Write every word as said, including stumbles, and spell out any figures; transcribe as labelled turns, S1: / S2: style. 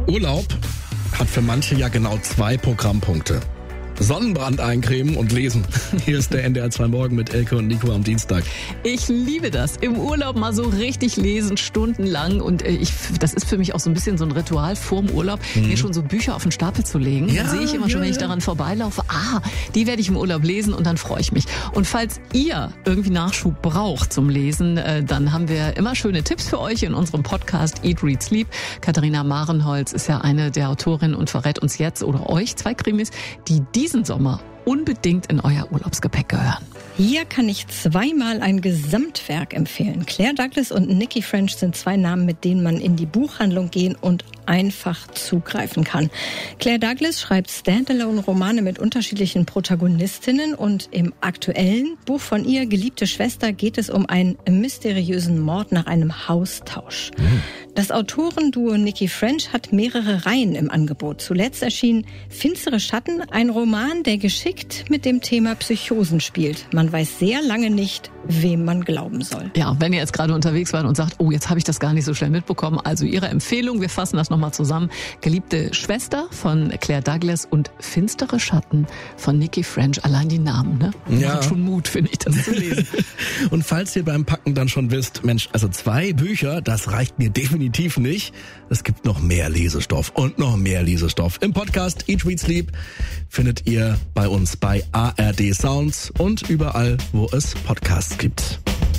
S1: Urlaub hat für manche ja genau zwei Programmpunkte. Sonnenbrand eincremen und lesen. Hier ist der N D R zwei Morgen mit Elke und Nico am Dienstag.
S2: Ich liebe das. Im Urlaub mal so richtig lesen, stundenlang. Und ich, das ist für mich auch so ein bisschen so ein Ritual vorm Urlaub, mhm. mir schon so Bücher auf den Stapel zu legen. Ja, dann sehe ich immer ja, schon, wenn ich daran vorbeilaufe, ah, die werde ich im Urlaub lesen und dann freue ich mich. Und falls ihr irgendwie Nachschub braucht zum Lesen, dann haben wir immer schöne Tipps für euch in unserem Podcast Eat, Read, Sleep. Katharina Marenholz ist ja eine der Autorinnen und verrät uns jetzt oder euch zwei Krimis, die diesen Sommer unbedingt in euer Urlaubsgepäck gehören.
S3: Hier kann ich zweimal ein Gesamtwerk empfehlen. Claire Douglas und Nikki French sind zwei Namen, mit denen man in die Buchhandlung gehen und einfach zugreifen kann. Claire Douglas schreibt Standalone-Romane mit unterschiedlichen Protagonistinnen und im aktuellen Buch von ihr, Geliebte Schwester, geht es um einen mysteriösen Mord nach einem Haustausch. Mhm. Das Autorenduo Nikki French hat mehrere Reihen im Angebot. Zuletzt erschien Finstere Schatten, ein Roman, der geschickt mit dem Thema Psychosen spielt. Man weiß sehr lange nicht, wem man glauben soll.
S2: Ja, wenn ihr jetzt gerade unterwegs wart und sagt, oh, jetzt habe ich das gar nicht so schnell mitbekommen. Also Ihre Empfehlung, wir fassen das nochmal zusammen. Geliebte Schwester von Claire Douglas und Finstere Schatten von Nikki French. Allein die Namen, ne?
S1: Ja.
S2: Macht schon Mut, finde ich, das zu lesen.
S1: Und falls ihr beim Packen dann schon wisst, Mensch, also zwei Bücher, das reicht mir definitiv nicht. Es gibt noch mehr Lesestoff und noch mehr Lesestoff. Im Podcast Eat, Read, Sleep findet ihr bei uns bei A R D Sounds und überall, wo es Podcasts gibt.